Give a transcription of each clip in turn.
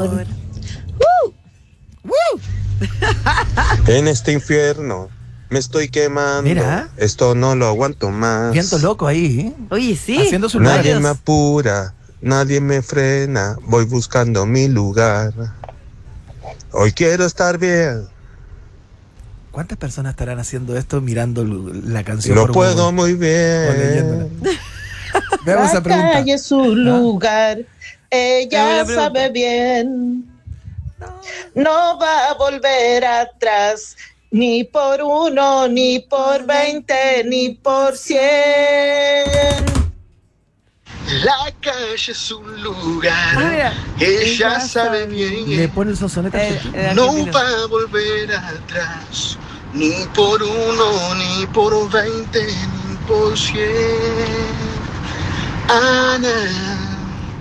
amor. En este infierno me estoy quemando. Mira. Esto no lo aguanto más. Viento loco ahí, ¿eh? Oye, sí. Haciendo sus Nadie labios. me apura, nadie me frena. Voy buscando mi lugar. Hoy quiero estar bien. ¿Cuántas personas estarán haciendo esto mirando la canción? Lo por puedo Google? muy O leyéndola. bien. Veamos esa La pregunta. calle es su lugar, ella buena pregunta. sabe bien. No va a volver atrás, ni por 1, ni por 20, ni por 100. La calle es un lugar, mira. ella sabe Le bien. pone el sonsonete argentino. No va a volver atrás, ni por 1, ni por 20, ni por 100. Ana,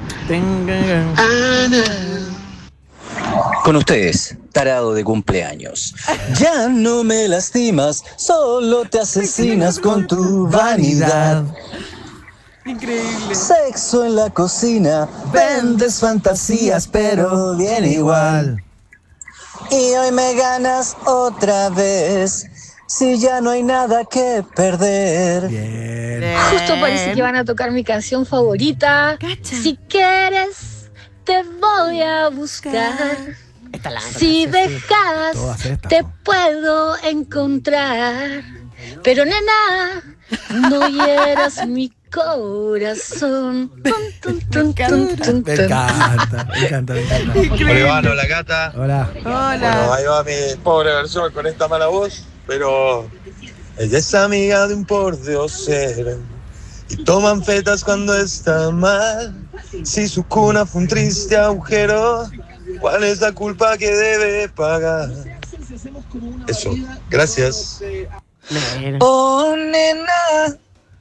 Ana. Con ustedes, tarado de cumpleaños. Ya no me lastimas, solo te asesinas con tu vanidad. Increíble. Sexo en la cocina, vendes fantasías, pero bien igual. Y hoy me ganas otra vez, si ya no hay nada que perder. Bien. Justo parece que van a tocar mi canción favorita. Cacha. Si quieres, te voy a buscar. Si dejas, Todas estas, te po. puedo encontrar. Pero nena, no hieras mi corazón. Tun, tun, tun, tun, tun, Me tun. encanta, me encanta, me encanta. Olivano, la gata. Hola. Bueno, Hola. ahí va mi pobre versión con esta mala voz, pero ella es amiga de un pordiosero y toman fetas cuando está mal. Si su cuna fue un triste agujero, ¿cuál es la culpa que debe pagar? Eso, gracias. Oh, nena,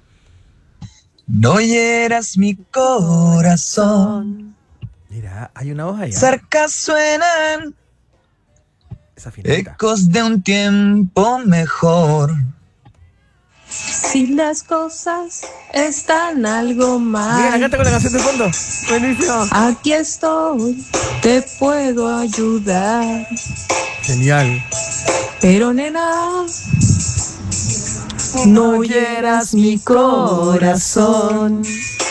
no hieras mi corazón. Mira, hay una voz allá. Cerca suenan Esa finita. ecos de un tiempo mejor. Si las cosas están algo Mira, mal, canta con la canción de fondo. Buenísimo. aquí estoy, te puedo ayudar. Genial. Pero nena, no hieras mi corazón.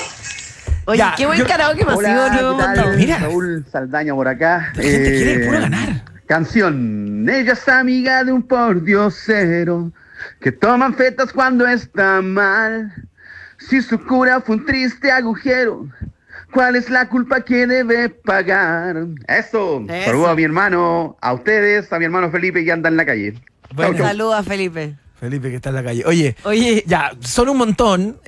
Oye, Ya, qué buen yo- karaoke masivo. No, ¿qué tal? Mira. Raúl Saldaña por acá. La gente quiere puro ganar. Canción. Ella es amiga de un pordiosero que toman fetas cuando está mal. Si su cura fue un triste agujero, ¿cuál es la culpa que debe pagar? Eso. Eso. Saludos a mi hermano, a ustedes, a mi hermano Felipe que anda en la calle. Bueno. Saludos a Felipe. Felipe que está en la calle. Oye, Oye, ya, son un montón.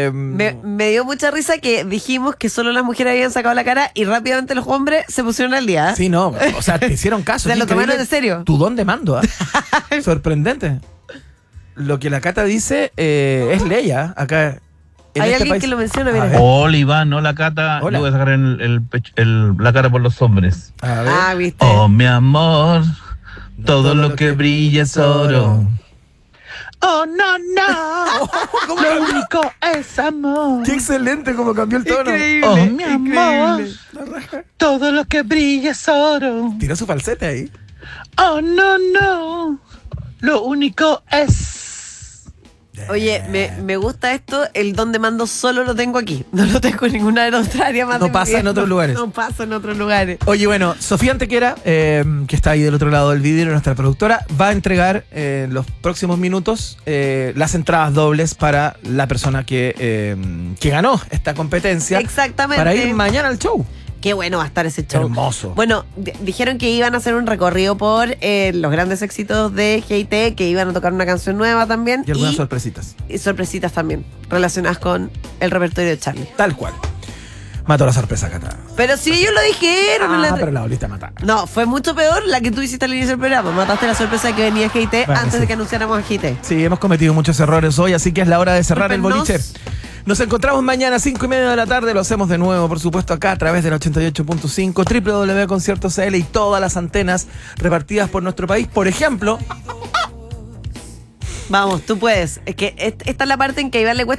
me dio mucha risa que dijimos que solo las mujeres habían sacado la cara y rápidamente los hombres se pusieron al día. Sí, no, o sea, te hicieron caso. Se Qué lo tomaron increíble en serio. Tu don de mando, ¿ah? Sorprendente. Lo que la Cata dice es ley, ¿ah? Acá. En Hay este alguien país. que lo menciona, A mira. ver. Hola Iván, hola Cata. Hola. Yo voy a sacar la cara por los hombres. A ver. Ah, viste. Oh, mi amor, todo lo que brilla es oro. Oh, no, no. ¿Cómo Lo cambió? único es amor. Qué excelente como cambió el tono. Increíble. Oh, mi amor, Increíble. todo lo que brilla es oro. Tiró su falsete ahí. Oh, no, no. Lo único es. Oye, me gusta esto. El don de mando solo lo tengo aquí. No lo tengo en ninguna de las otras áreas más. No de mi pasa vida. en otros lugares. No pasa en otros lugares. Oye, bueno, Sofía Antequera, que está ahí del otro lado del vidrio, nuestra productora, va a entregar en los próximos minutos las entradas dobles para la persona que ganó esta competencia. Exactamente. Para ir mañana al show. Qué bueno va a estar ese show. Hermoso. Bueno, dijeron que iban a hacer un recorrido por los grandes éxitos de GT, que iban a tocar una canción nueva también. Y algunas sorpresitas. Y sorpresitas también, relacionadas con el repertorio de Charlie. Tal cual. Mató la sorpresa, Cata. Pero si ellos lo dijeron. en la- Pero la volviste a matar. No, fue mucho peor la que tú hiciste al inicio del programa. Mataste la sorpresa de que venía GT Bueno, antes sí. de que anunciáramos a GT. Sí, hemos cometido muchos errores hoy, así que es la hora de cerrar el Discúlpenos. boliche. Nos encontramos mañana a 5:30 de la tarde. Lo hacemos de nuevo, por supuesto, acá a través del 88.5, www.conciertos.cl y todas las antenas repartidas por nuestro país. Por ejemplo, Vamos, tú puedes. Es que esta es la parte en que a Iván le cuesta